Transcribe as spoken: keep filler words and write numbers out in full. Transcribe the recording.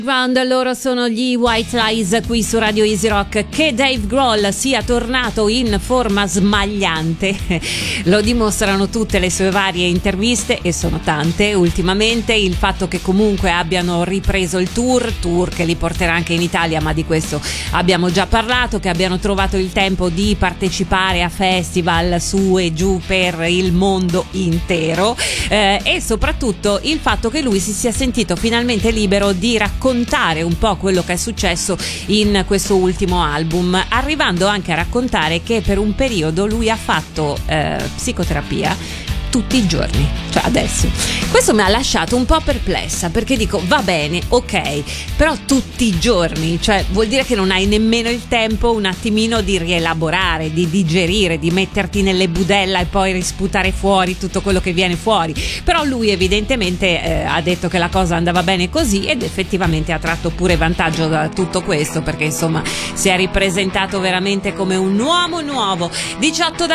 Round, loro sono gli White Lies qui su Radio Easy Rock. Che Dave Grohl sia tornato in forma smagliante lo dimostrano tutte le sue varie interviste, e sono tante ultimamente. Il fatto che comunque abbiano ripreso il tour tour che li porterà anche in Italia, ma di questo abbiamo già parlato, che abbiano trovato il tempo di partecipare a festival su e giù per il mondo intero, eh, e soprattutto il fatto che lui si sia sentito finalmente libero di raccontare un po' quello che è successo in questo ultimo album, arrivando anche a raccontare che per un periodo lui ha fatto eh, psicoterapia tutti i giorni, cioè adesso. Questo mi ha lasciato un po' perplessa, perché dico va bene, ok, però tutti i giorni, cioè vuol dire che non hai nemmeno il tempo un attimino di rielaborare, di digerire, di metterti nelle budella e poi risputare fuori tutto quello che viene fuori. Però lui evidentemente eh, ha detto che la cosa andava bene così, ed effettivamente ha tratto pure vantaggio da tutto questo, perché insomma si è ripresentato veramente come un uomo nuovo. diciotto